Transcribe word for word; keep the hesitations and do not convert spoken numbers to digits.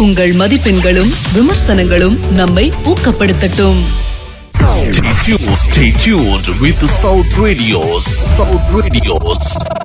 உங்கள் மதிப்பெண்களும் விமர்சனங்களும் நம்மை ஊக்கப்படுத்தட்டும். Stay tuned, stay tuned with South Radios. South Radios.